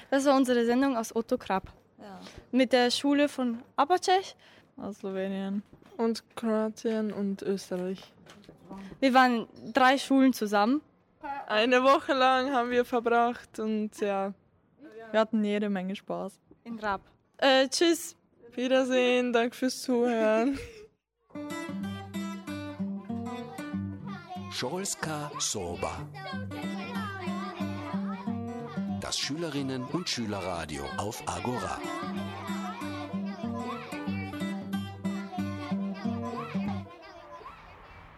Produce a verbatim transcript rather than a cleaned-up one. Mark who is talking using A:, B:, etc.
A: Das war unsere Sendung aus Otto Krab.
B: Ja.
A: Mit der Schule von Abacech.
B: Aus Slowenien.
C: Und Kroatien und Österreich.
A: Wir waren drei Schulen zusammen.
C: Eine Woche lang haben wir verbracht und ja.
B: Wir hatten jede Menge Spaß.
A: In Rab. Äh, tschüss.
C: Wiedersehen, danke fürs Zuhören.
D: Školska soba. Das Schülerinnen- und Schülerradio auf Agora.